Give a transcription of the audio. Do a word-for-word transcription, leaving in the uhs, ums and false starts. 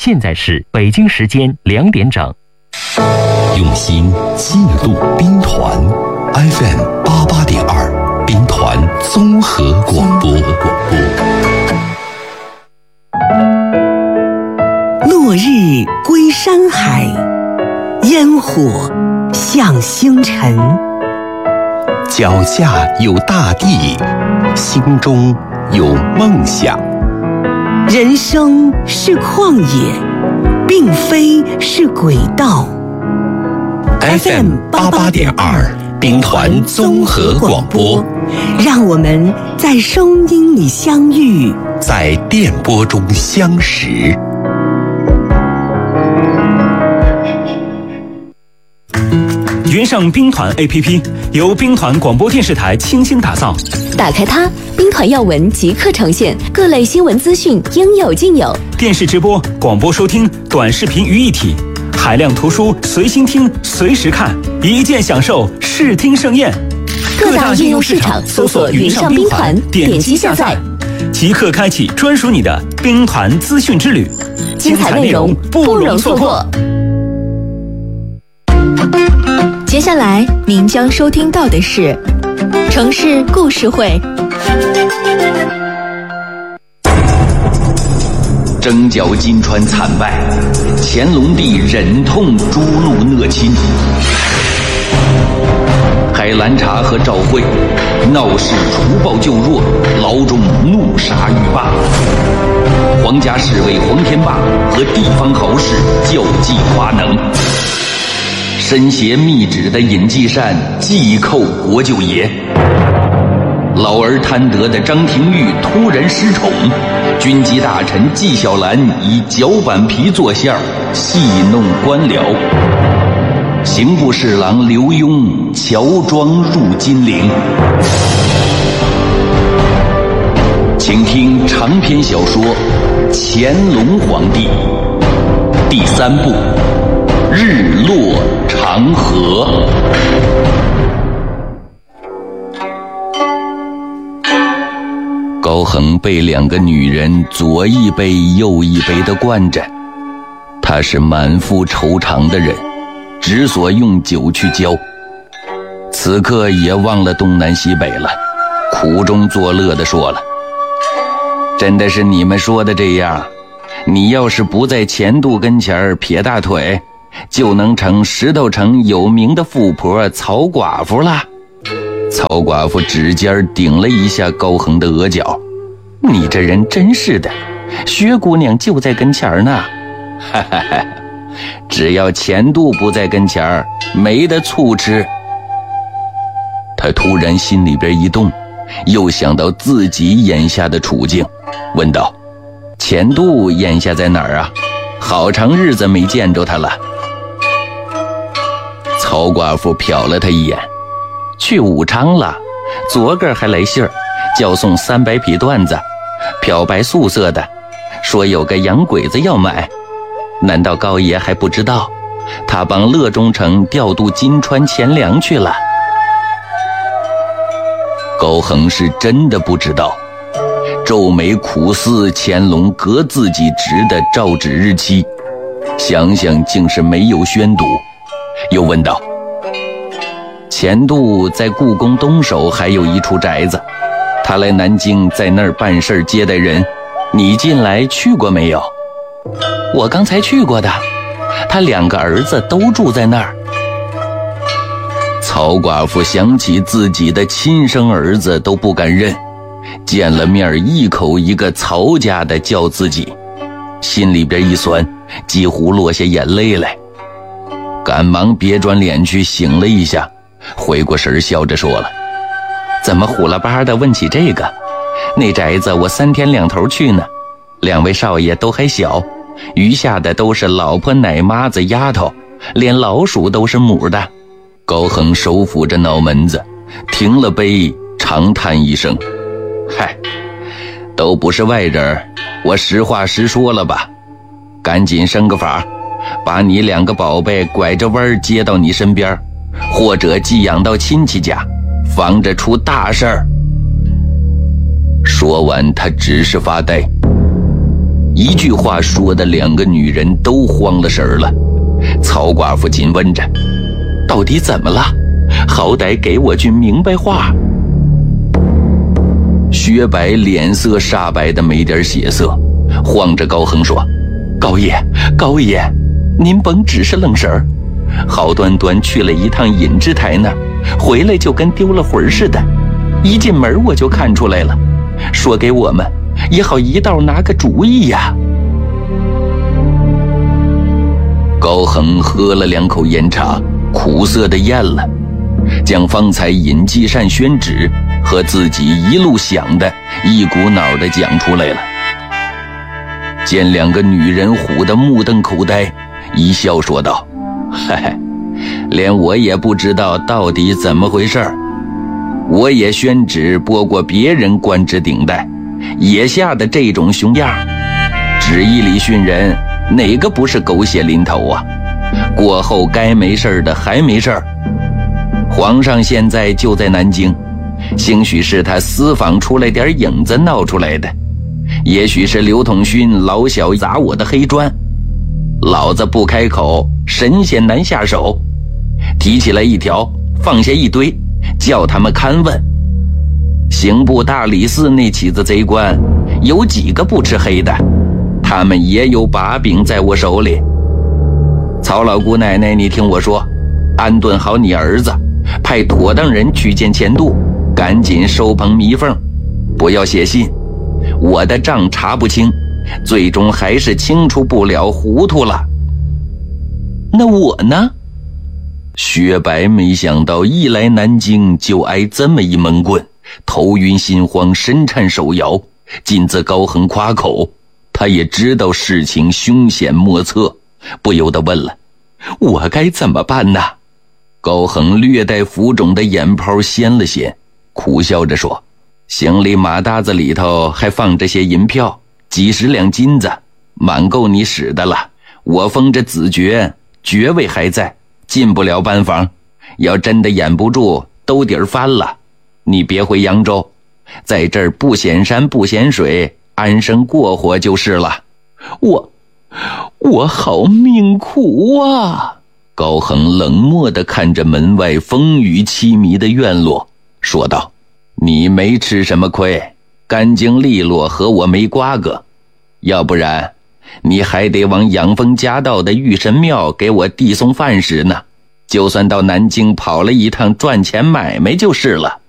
现在是北京时间两点整。 用心记录兵团 F M 八八点二，兵团综合广播。 落日归山海，烟火向星辰。 脚下有大地，心中有梦想。 人生是旷野，并非是轨道。 F M 八八点二，兵团综合广播， 让我们在声音里相遇， 在电波中相识。 云上兵团 A P P 由兵团广播电视台倾心打造， 打开它，兵团要闻即刻呈现，各类新闻资讯应有尽有。 电视直播、广播收听、短视频于一体，海量图书随心听、随时看，一键享受视听盛宴。 各大应用市场搜索云上兵团，点击下载， 即刻开启专属你的兵团资讯之旅， 精彩内容不容错过。接下来您将收听到的是城市故事会。 征剿金川惨败，乾隆帝忍痛诛戮讷亲。海兰察和赵惠闹事除暴救弱，牢中怒杀欲罢。皇家侍卫黄天霸和地方豪士较技华能。身携密旨的尹继善祭寇国舅爷，老而贪得的张廷玉突然失宠，军机大臣纪晓岚以脚板皮做馅儿戏弄官僚，刑部侍郎刘墉乔装入金陵。请听长篇小说《乾隆皇帝》第三部日落长河。高恒被两个女人左一杯右一杯地灌着，他是满腹愁肠的人，只所用酒去浇。此刻也忘了东南西北了，苦中作乐地说了：真的是你们说的这样，你要是不在钱度跟前儿撇大腿，就能成石头城有名的富婆曹寡妇了。曹寡妇指尖顶了一下高恒的额角：你这人真是的，薛姑娘就在跟前儿呢。哈哈哈，只要钱度不在跟前儿，没得醋吃。他突然心里边一动，又想到自己眼下的处境，问道：钱度眼下在哪儿啊？好长日子没见着他了。曹寡妇瞟了他一眼：去武昌了，昨个还来信儿，叫送三百匹缎子，漂白素色的，说有个洋鬼子要买。难道高爷还不知道？他帮乐中城调度金川钱粮去了。高恒是真的不知道，皱眉苦思乾隆革自己职的诏旨日期，想想竟是没有宣读，又问道：钱度在故宫东首还有一处宅子，他来南京在那儿办事接待人，你近来去过没有？我刚才去过的，他两个儿子都住在那儿。曹寡妇想起自己的亲生儿子都不敢认，见了面一口一个曹家的叫自己，心里边一酸，几乎落下眼泪来，赶忙别转脸去醒了一下，回过神笑着说了：怎么虎了巴的问起这个？那宅子我三天两头去呢，两位少爷都还小，余下的都是老婆奶妈子丫头，连老鼠都是母的。高恒手抚着脑门子，停了杯，长叹一声：嗨，都不是外人，我实话实说了吧，赶紧生个法，把你两个宝贝拐着弯接到你身边，或者寄养到亲戚家，防着出大事儿。说完他只是发呆。 一句话说的两个女人都慌了神儿了。曹寡妇紧问着：到底怎么了？好歹给我句明白话。薛白脸色煞白的没点血色，晃着高恒说：高爷高爷，您甭只是愣神儿，好端端去了一趟尹志台那儿，回来就跟丢了魂似的，一进门我就看出来了，说给我们也好一道拿个主意呀。高恒喝了两口烟茶，苦涩的咽了，将方才尹继善宣旨和自己一路想的一股脑的讲出来了。见两个女人唬得目瞪口呆，一笑说道：嘿嘿，连我也不知道到底怎么回事，我也宣旨拨过别人官职顶戴，也下的这种熊样，旨意里训人哪个不是狗血淋头啊？过后该没事的还没事。皇上现在就在南京，兴许是他私访出来点影子闹出来的，也许是刘统勋老小砸我的黑砖，老子不开口，神仙难下手，提起来一条，放下一堆，叫他们勘问。刑部大理寺那起子贼官，有几个不吃黑的？他们也有把柄在我手里。曹老姑奶奶，你听我说，安顿好你儿子，派妥当人去见钱度，赶紧收棚弥缝，不要写信。我的账查不清，最终还是清楚不了，糊涂了。那我呢？薛白没想到一来南京就挨这么一闷棍，头晕心慌，身颤手摇，尽自高恒夸口，他也知道事情凶险莫测，不由得问了：我该怎么办呢？高恒略带浮肿的眼泡掀了掀，苦笑着说：行李马搭子里头还放着些银票，几十两金子，满够你使的了。我封着子爵，爵位还在，进不了班房，要真的掩不住，兜底儿翻了，你别回扬州，在这儿不显山不显水，安生过活就是了。我我好命苦啊！高恒冷漠地看着门外风雨凄迷的院落，说道：你没吃什么亏，干净利落，和我没瓜葛，要不然你还得往养蜂夹道的玉神庙给我递送饭食呢，就算到南京跑了一趟赚钱买卖就是了。